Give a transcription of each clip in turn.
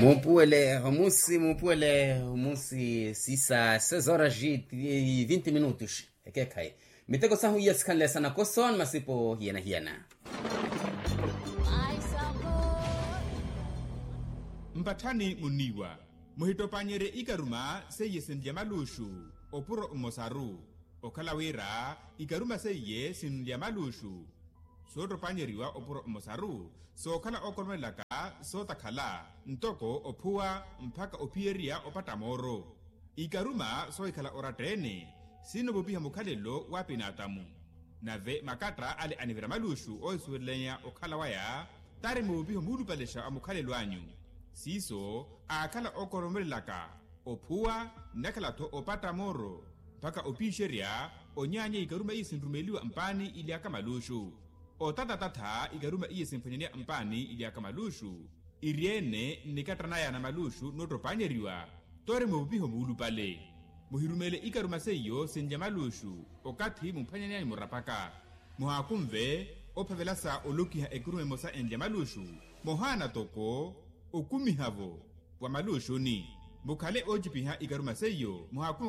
Mupuele, sisa 6 horas e 20 minutos. É que cai. Mitego sahu ia skanle sana koson masipo hiena. Mpatani muniwa. Muhito panyere ikaruma seye sendia malushu. Opuro umosaru. Okalawira ikaruma seye sendia malushu. Soto panyeriwa opuro umosaru. So kala okormelaka so takala. Ntoko opua mpaka opieria opatamoro. Ikaruma so ikala oratene. Sino bubiha mukhalelo wapinatamu. Nave makatra ale anivira malushu oisuwelenya okalawaya. Tare mubiho mulupalesha amukhalelo anyu. Siso akala okoromelaka opua nakala to opata moro paka opisheria onyanye ikaruma isindrumeliwa mpani ili akamalushu o tata ikaruma isimphonyenia mpani ili akamalushu iriene nikatranaya na malushu notopanyeriwa tore mubiho mulupale muhirumele ikaruma seyo senjamalushu okati mumphanyania murapaka muhakumve ophavelasa olukiha ekurume mosa enjamalushu mohana toko okumihavo wa malushu ni mukhale ojipiha ikaruma seyo muhakume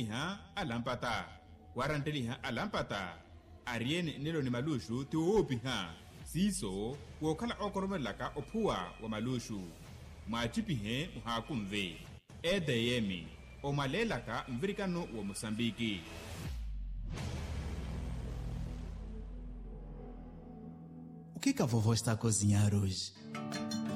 waranteliha alampata ariene nelo ni malushu tuopiha siso wokhala okoromelaka ophuwa wa malushu mwachipihe muhakumve edeyemi omalelaka mvirikano wa Mosambiki. O que a vovó está a cozinhar hoje?